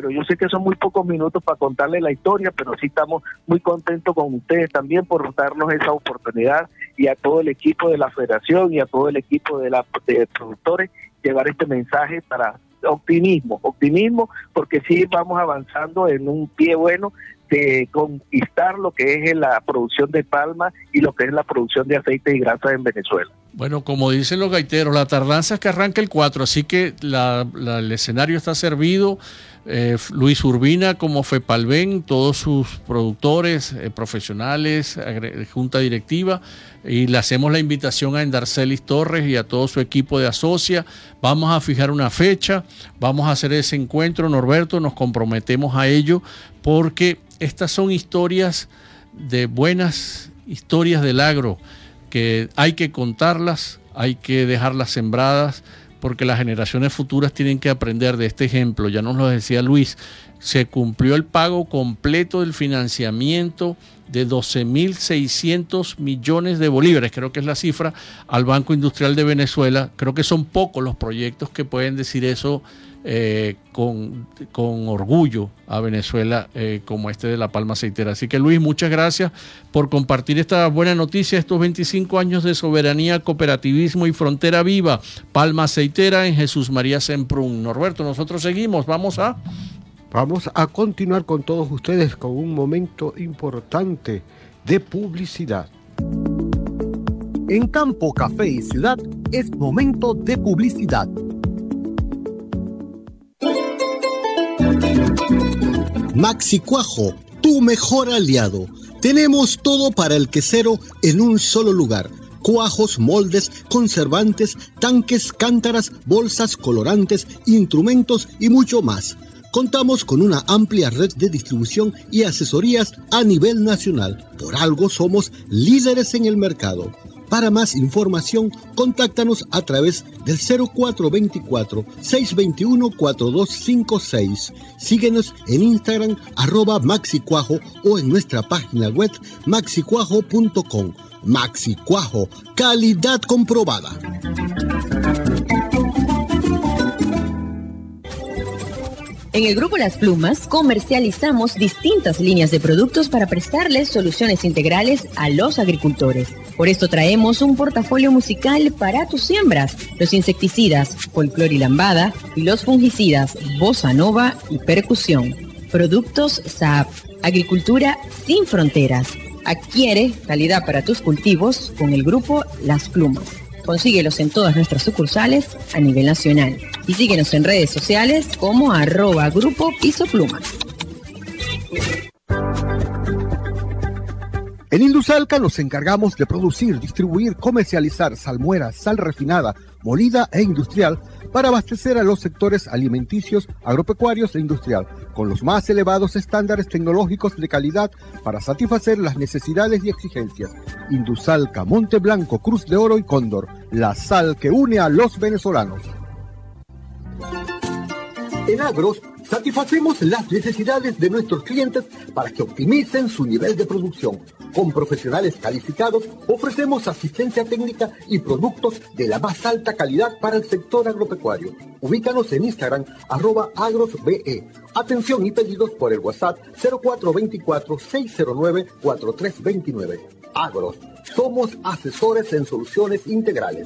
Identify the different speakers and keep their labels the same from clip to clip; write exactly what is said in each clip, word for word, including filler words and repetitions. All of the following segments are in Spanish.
Speaker 1: pero yo sé que son muy pocos minutos para contarles la historia, pero sí estamos muy contentos con ustedes también por darnos esa oportunidad, y a todo el equipo de la federación y a todo el equipo de, la, de productores, llevar este mensaje para optimismo, optimismo, porque sí vamos avanzando en un pie bueno de conquistar lo que es la producción de palma y lo que es la producción de aceite y grasa en Venezuela.
Speaker 2: Bueno, como dicen los gaiteros, la tardanza es que arranca el cuatro, así que la, la, el escenario está servido. Eh, Luis Urbina como FEPALVEN, todos sus productores, eh, profesionales, junta directiva, y le hacemos la invitación a Endarcelis Torres y a todo su equipo de Asocia. Vamos a fijar una fecha, vamos a hacer ese encuentro, Norberto, nos comprometemos a ello, porque estas son historias de buenas historias del agro, que hay que contarlas, hay que dejarlas sembradas, porque las generaciones futuras tienen que aprender de este ejemplo. Ya nos lo decía Luis, se cumplió el pago completo del financiamiento de doce mil seiscientos millones de bolívares, creo que es la cifra, al Banco Industrial de Venezuela. Creo que son pocos los proyectos que pueden decir eso eh, con, con orgullo a Venezuela, eh, como este de la palma aceitera. Así que Luis, muchas gracias por compartir esta buena noticia, estos veinticinco años de soberanía, cooperativismo y frontera viva. Palma aceitera en Jesús María Semprún. Norberto, nosotros seguimos, vamos a...
Speaker 3: Vamos a continuar con todos ustedes con un momento importante de publicidad.
Speaker 4: En Campo, Café y Ciudad es momento de publicidad. Maxi Cuajo, tu mejor aliado. Tenemos todo para el quesero en un solo lugar. Cuajos, moldes, conservantes, tanques, cántaras, bolsas, colorantes, instrumentos y mucho más. Contamos con una amplia red de distribución y asesorías a nivel nacional. Por algo somos líderes en el mercado. Para más información, contáctanos a través del cero cuatro dos cuatro, seis dos uno, cuatro dos cinco seis. Síguenos en Instagram, arroba maxicuajo, o en nuestra página web maxicuajo punto com. Maxicuajo, calidad comprobada.
Speaker 5: En el Grupo Las Plumas comercializamos distintas líneas de productos para prestarles soluciones integrales a los agricultores. Por esto traemos un portafolio musical para tus siembras: los insecticidas Folclor y Lambada y los fungicidas Bossa Nova y Percusión. Productos S A P, agricultura sin fronteras. Adquiere calidad para tus cultivos con el Grupo Las Plumas. Consíguelos en todas nuestras sucursales a nivel nacional. Y síguenos en redes sociales como arroba Grupo Piso Plumas.
Speaker 4: En Indusalca nos encargamos de producir, distribuir, comercializar salmuera, sal refinada, molida e industrial para abastecer a los sectores alimenticios, agropecuarios e industrial, con los más elevados estándares tecnológicos de calidad para satisfacer las necesidades y exigencias. Indusalca, Monte Blanco, Cruz de Oro y Cóndor, la sal que une a los venezolanos. En Agros, satisfacemos las necesidades de nuestros clientes para que optimicen su nivel de producción. Con profesionales calificados, ofrecemos asistencia técnica y productos de la más alta calidad para el sector agropecuario. Ubícanos en Instagram, arroba agrosbe. Atención y pedidos por el WhatsApp cero cuatro dos cuatro, seis cero nueve, cuatro tres dos nueve. Agros, somos asesores en soluciones integrales.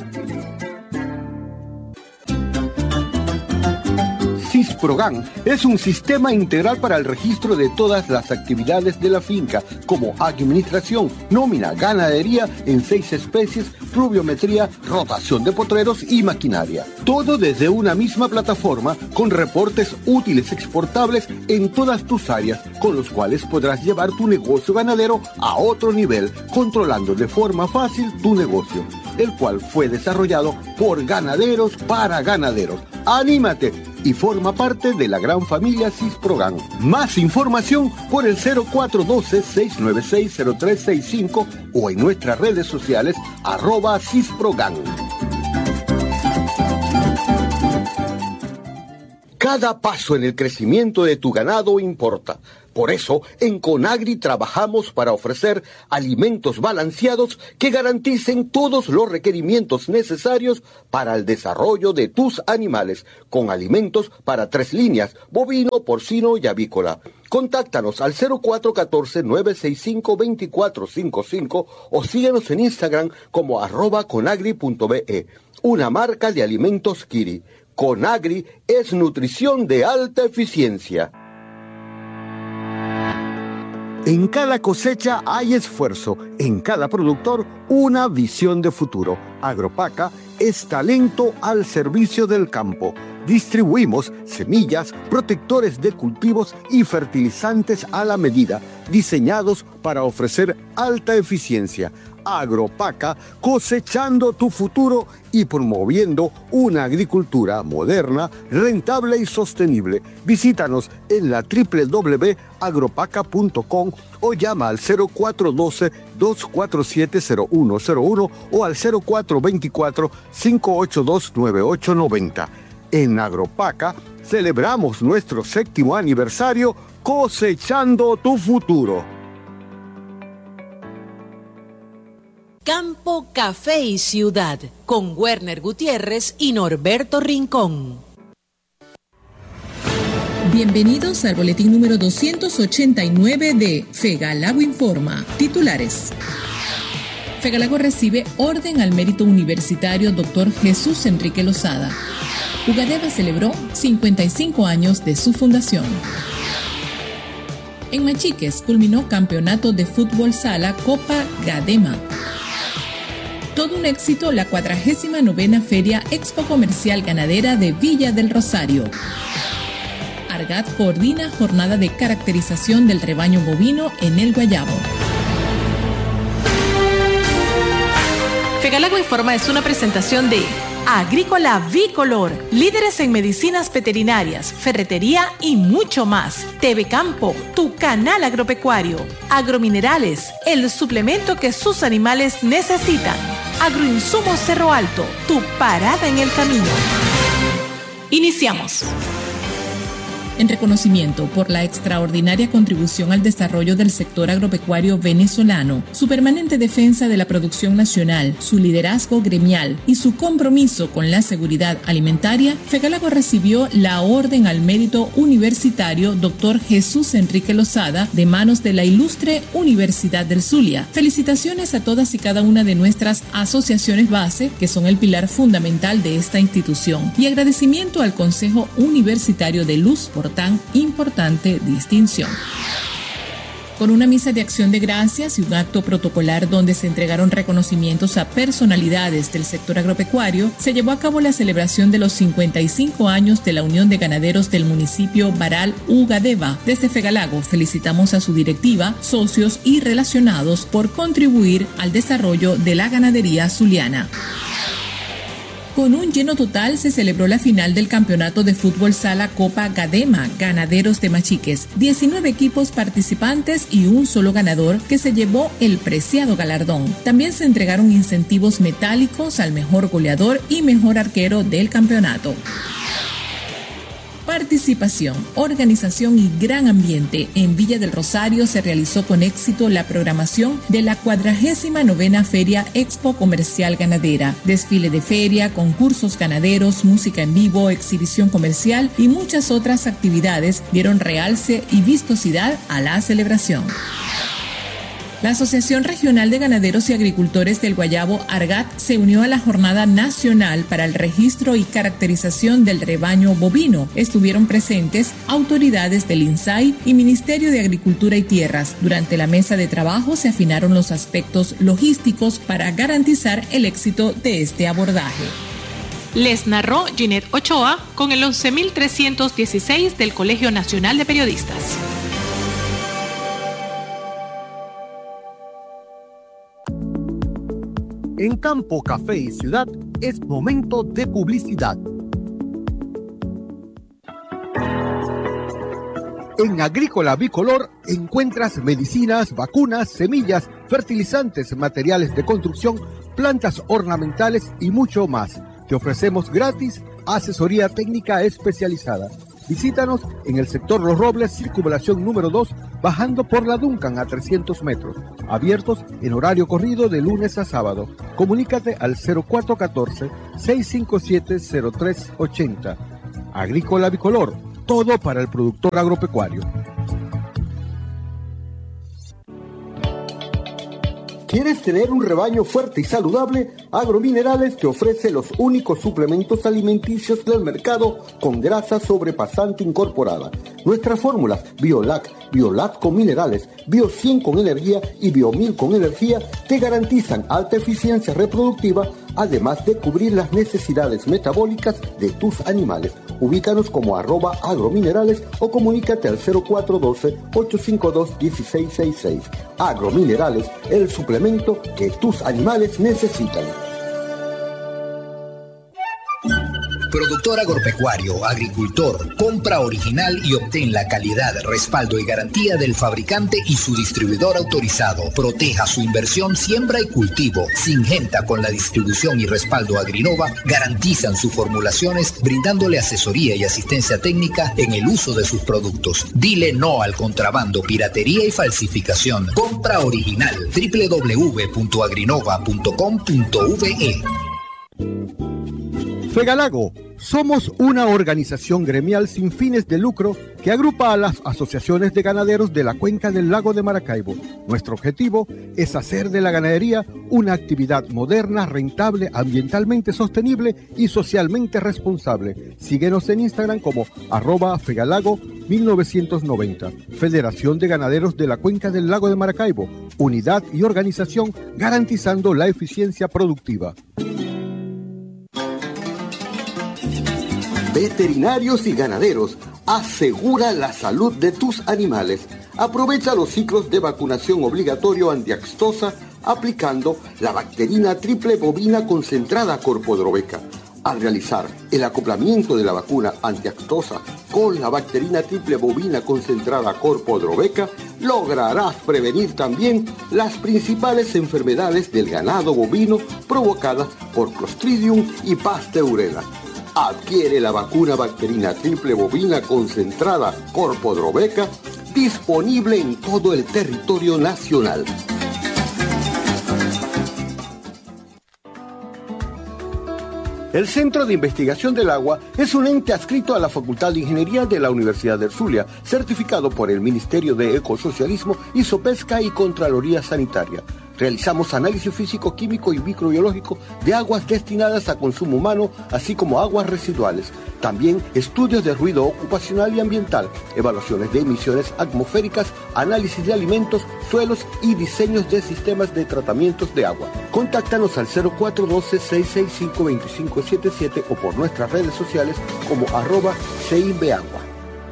Speaker 4: Sisprogan es un sistema integral para el registro de todas las actividades de la finca, como administración, nómina, ganadería en seis especies, pluviometría, rotación de potreros y maquinaria. Todo desde una misma plataforma con reportes útiles exportables en todas tus áreas, con los cuales podrás llevar tu negocio ganadero a otro nivel, controlando de forma fácil tu negocio, el cual fue desarrollado por ganaderos para ganaderos. ¡Anímate! Y forma parte de la gran familia Sisprogan. Más información por el cero cuatro uno dos, seis nueve seis, cero tres seis cinco o en nuestras redes sociales arroba Sisprogan. Cada paso en el crecimiento de tu ganado importa. Por eso, en Conagri trabajamos para ofrecer alimentos balanceados que garanticen todos los requerimientos necesarios para el desarrollo de tus animales, con alimentos para tres líneas, bovino, porcino y avícola. Contáctanos al cero cuatro uno cuatro, nueve seis cinco, dos cuatro cinco cinco o síguenos en Instagram como arroba conagri punto be, una marca de alimentos Kiri. Conagri es nutrición de alta eficiencia. En cada cosecha hay esfuerzo, en cada productor una visión de futuro. Agropaca es talento al servicio del campo. Distribuimos semillas, protectores de cultivos y fertilizantes a la medida, diseñados para ofrecer alta eficiencia. Agropaca, cosechando tu futuro y promoviendo una agricultura moderna, rentable y sostenible. Visítanos en la doble u doble u doble u punto agropaca punto com o llama al cero cuatro uno dos, dos cuatro siete, cero uno cero uno o al cero cuatro dos cuatro, cinco ocho dos, nueve ocho nueve cero. En Agropaca celebramos nuestro séptimo aniversario cosechando tu futuro.
Speaker 6: Campo, Café y Ciudad, con Werner Gutiérrez y Norberto Rincón.
Speaker 7: Bienvenidos al boletín número doscientos ochenta y nueve de Fegalago Informa. Titulares. Fegalago recibe Orden al Mérito Universitario doctor Jesús Enrique Lozada. Ugadeva celebró cincuenta y cinco años de su fundación. En Machiques culminó campeonato de fútbol sala Copa Gadema. Todo un éxito la cuadragésima novena Feria Expo Comercial Ganadera de Villa del Rosario. Argat coordina jornada de caracterización del rebaño bovino en el Guayabo.
Speaker 6: Fegalago Informa es una presentación de Agrícola Bicolor, líderes en medicinas veterinarias, ferretería y mucho más. T V Campo, tu canal agropecuario. Agrominerales, el suplemento que sus animales necesitan. Agroinsumos Cerro Alto, tu parada en el camino. Iniciamos.
Speaker 7: En reconocimiento por la extraordinaria contribución al desarrollo del sector agropecuario venezolano, su permanente defensa de la producción nacional, su liderazgo gremial y su compromiso con la seguridad alimentaria, Fegalago recibió la Orden al Mérito Universitario doctor Jesús Enrique Lozada de manos de la ilustre Universidad del Zulia. Felicitaciones a todas y cada una de nuestras asociaciones base, que son el pilar fundamental de esta institución, y agradecimiento al Consejo Universitario de Luz por tan importante distinción. Con una misa de acción de gracias y un acto protocolar donde se entregaron reconocimientos a personalidades del sector agropecuario, se llevó a cabo la celebración de los cincuenta y cinco años de la Unión de Ganaderos del municipio Baral Ugadeva. Desde Fegalago felicitamos a su directiva, socios y relacionados por contribuir al desarrollo de la ganadería zuliana. Con un lleno total se celebró la final del campeonato de fútbol sala Copa Gadema, Ganaderos de Machiques. diecinueve equipos participantes y un solo ganador que se llevó el preciado galardón. También se entregaron incentivos metálicos al mejor goleador y mejor arquero del campeonato. Participación, organización y gran ambiente. En Villa del Rosario se realizó con éxito la programación de la cuadragésima novena Feria Expo Comercial Ganadera. Desfile de feria, concursos ganaderos, música en vivo, exhibición comercial y muchas otras actividades dieron realce y vistosidad a la celebración. La Asociación Regional de Ganaderos y Agricultores del Guayabo, Argat, se unió a la Jornada Nacional para el Registro y Caracterización del Rebaño Bovino. Estuvieron presentes autoridades del INSAI y Ministerio de Agricultura y Tierras. Durante la mesa de trabajo se afinaron los aspectos logísticos para garantizar el éxito de este abordaje.
Speaker 6: Les narró Ginette Ochoa con el once mil trescientos dieciséis del Colegio Nacional de Periodistas.
Speaker 4: En Campo, Café y Ciudad es momento de publicidad. En Agrícola Bicolor encuentras medicinas, vacunas, semillas, fertilizantes, materiales de construcción, plantas ornamentales y mucho más. Te ofrecemos gratis asesoría técnica especializada. Visítanos en el sector Los Robles, circunvalación número dos, bajando por la Duncan a trescientos metros. Abiertos en horario corrido de lunes a sábado. Comunícate al cero cuatro uno cuatro, seis cinco siete, cero tres ocho cero. Agrícola Bicolor, todo para el productor agropecuario. ¿Quieres tener un rebaño fuerte y saludable? Agrominerales te ofrece los únicos suplementos alimenticios del mercado con grasa sobrepasante incorporada. Nuestras fórmulas Biolac, Biolac con minerales, Bio cien con energía y Bio mil con energía te garantizan alta eficiencia reproductiva, además de cubrir las necesidades metabólicas de tus animales. Ubícanos como arroba agrominerales o comunícate al cero cuatro uno dos, ocho cinco dos, uno seis seis seis. Agrominerales, el suplemento que tus animales necesitan.
Speaker 8: Productor agropecuario, agricultor, compra original y obtén la calidad, respaldo y garantía del fabricante y su distribuidor autorizado. Proteja su inversión, siembra y cultivo. Syngenta, con la distribución y respaldo Agrinova, garantizan sus formulaciones, brindándole asesoría y asistencia técnica en el uso de sus productos. Dile no al contrabando, piratería y falsificación. Compra original. doble u doble u doble u punto agrinova punto com punto ve.
Speaker 4: Fegalago, somos una organización gremial sin fines de lucro que agrupa a las asociaciones de ganaderos de la cuenca del lago de Maracaibo. Nuestro objetivo es hacer de la ganadería una actividad moderna, rentable, ambientalmente sostenible y socialmente responsable. Síguenos en Instagram como arroba Fegalago mil novecientos noventa. Federación de Ganaderos de la Cuenca del Lago de Maracaibo. Unidad y organización garantizando la eficiencia productiva. Veterinarios y ganaderos, asegura la salud de tus animales. Aprovecha los ciclos de vacunación obligatorio antiaxtosa aplicando la bacterina triple bovina concentrada Corpodroveca. Al realizar el acoplamiento de la vacuna antiaxtosa con la bacterina triple bovina concentrada Corpodroveca, lograrás prevenir también las principales enfermedades del ganado bovino provocadas por Clostridium y Pasteurella. Adquiere la vacuna bacterina triple bovina concentrada Corpodroveca, disponible en todo el territorio nacional. El Centro de Investigación del Agua es un ente adscrito a la Facultad de Ingeniería de la Universidad del Zulia, certificado por el Ministerio de Ecosocialismo, Isopesca y Contraloría Sanitaria. Realizamos análisis físico, químico y microbiológico de aguas destinadas a consumo humano, así como aguas residuales. También estudios de ruido ocupacional y ambiental, evaluaciones de emisiones atmosféricas, análisis de alimentos, suelos y diseños de sistemas de tratamientos de agua. Contáctanos al cero cuatro uno dos, seis seis cinco, dos cinco siete siete o por nuestras redes sociales como arroba CEIMBEAGUA.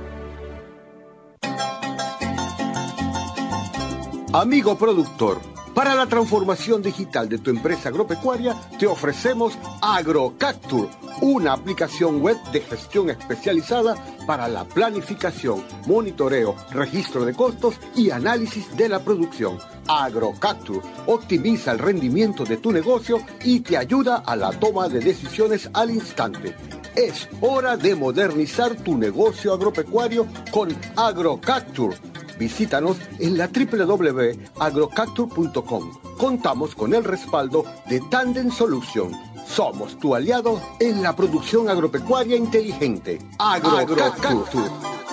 Speaker 4: Amigo productor, para la transformación digital de tu empresa agropecuaria, te ofrecemos AgroCapture, una aplicación web de gestión especializada para la planificación, monitoreo, registro de costos y análisis de la producción. AgroCapture optimiza el rendimiento de tu negocio y te ayuda a la toma de decisiones al instante. Es hora de modernizar tu negocio agropecuario con AgroCapture. Visítanos en la doble u doble u doble u punto agrocapture punto com. Contamos con el respaldo de Tandem Solution. Somos tu aliado en la producción agropecuaria inteligente. AgroCapture.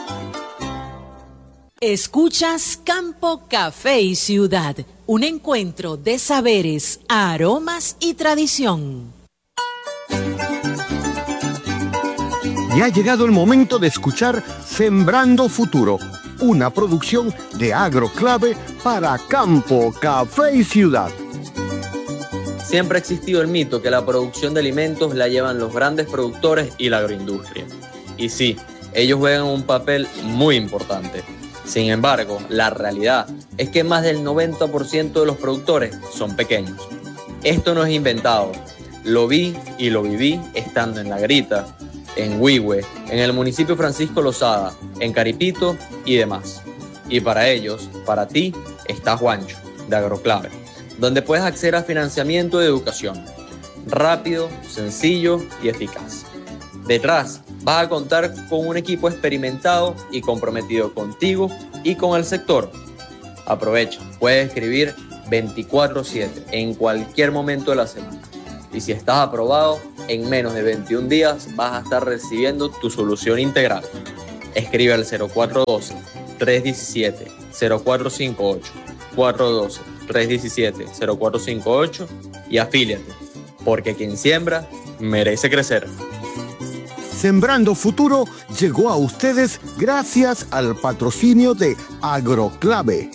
Speaker 9: Escuchas Campo, Café y Ciudad, un encuentro de saberes, aromas y tradición.
Speaker 4: Y ha llegado el momento de escuchar Sembrando Futuro, una producción de Agroclave para Campo, Café y Ciudad.
Speaker 10: Siempre ha existido el mito que la producción de alimentos la llevan los grandes productores y la agroindustria. Y sí, ellos juegan un papel muy importante. Sin embargo, la realidad es que más del noventa por ciento de los productores son pequeños. Esto no es inventado. Lo vi y lo viví estando en La Grita, en Huihue, en el municipio Francisco Lozada, en Caripito y demás. Y para ellos, para ti, está Juancho, de Agroclave, donde puedes acceder a financiamiento de educación, rápido, sencillo y eficaz. Detrás Vas a contar con un equipo experimentado y comprometido contigo y con el sector. Aprovecha, puedes escribir veinticuatro siete en cualquier momento de la semana. Y si estás aprobado, en menos de veintiún días vas a estar recibiendo tu solución integral. Escribe al cero cuatro uno dos, tres uno siete, cero cuatro cinco ocho, cuatro uno dos, tres uno siete, cero cuatro cinco ocho y afíliate, porque quien siembra merece crecer.
Speaker 4: Sembrando Futuro llegó a ustedes gracias al patrocinio de Agroclave.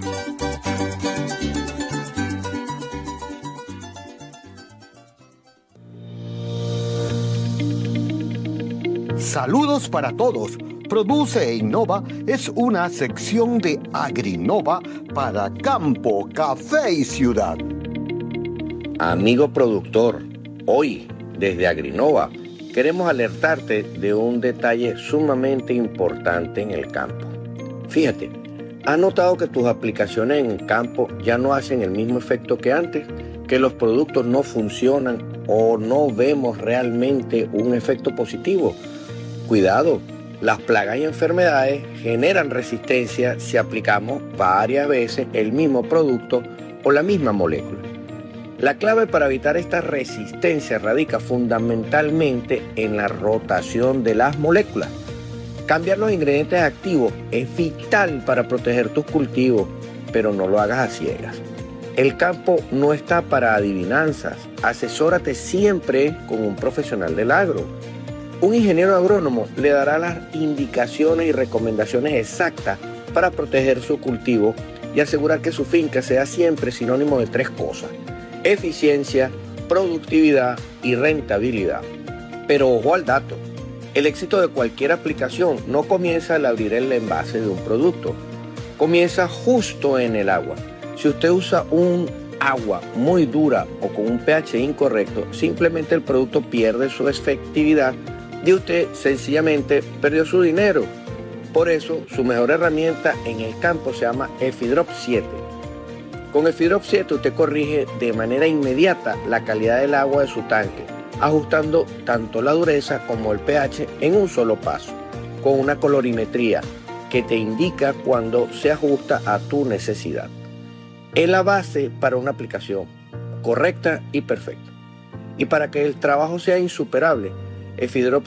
Speaker 4: Saludos para todos. Produce e Innova es una sección de Agrinova para campo, café y ciudad.
Speaker 11: Amigo productor, hoy desde Agrinova queremos alertarte de un detalle sumamente importante en el campo. Fíjate, ¿has notado que tus aplicaciones en el campo ya no hacen el mismo efecto que antes? ¿Que los productos no funcionan o no vemos realmente un efecto positivo? Cuidado, las plagas y enfermedades generan resistencia si aplicamos varias veces el mismo producto o la misma molécula. La clave para evitar esta resistencia radica fundamentalmente en la rotación de las moléculas. Cambiar los ingredientes activos es vital para proteger tus cultivos, pero no lo hagas a ciegas. El campo no está para adivinanzas. Asesórate siempre con un profesional del agro. Un ingeniero agrónomo le dará las indicaciones y recomendaciones exactas para proteger su cultivo y asegurar que su finca sea siempre sinónimo de tres cosas: eficiencia, productividad y rentabilidad. Pero ojo al dato, el éxito de cualquier aplicación no comienza al abrir el envase de un producto, comienza justo en el agua. Si usted usa un agua muy dura o con un pH incorrecto, simplemente el producto pierde su efectividad y usted sencillamente perdió su dinero. Por eso, su mejor herramienta en el campo se llama Efidrop siete. Con Efidrop siete usted corrige de manera inmediata la calidad del agua de su tanque, ajustando tanto la dureza como el pH en un solo paso, con una colorimetría que te indica cuando se ajusta a tu necesidad. Es la base para una aplicación correcta y perfecta. Y para que el trabajo sea insuperable, Efidrop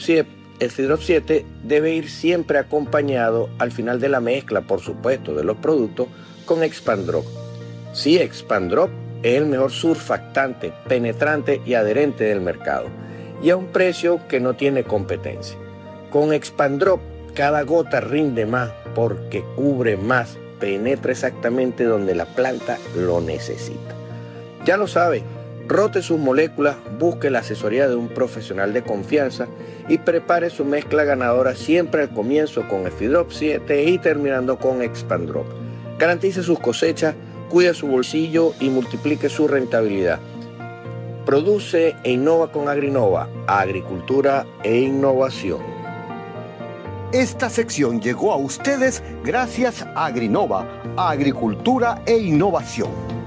Speaker 11: siete debe ir siempre acompañado al final de la mezcla, por supuesto, de los productos con Expandrop. Sí, Expandrop es el mejor surfactante, penetrante y adherente del mercado y a un precio que no tiene competencia. Con Expandrop cada gota rinde más porque cubre más, penetra exactamente donde la planta lo necesita. Ya lo sabe, rote sus moléculas, busque la asesoría de un profesional de confianza y prepare su mezcla ganadora siempre al comienzo con Efidrop siete y terminando con Expandrop. Garantice sus cosechas, cuide su bolsillo y multiplique su rentabilidad. Produce e innova con Agrinova, agricultura e innovación.
Speaker 4: Esta sección llegó a ustedes gracias a Agrinova, agricultura e innovación.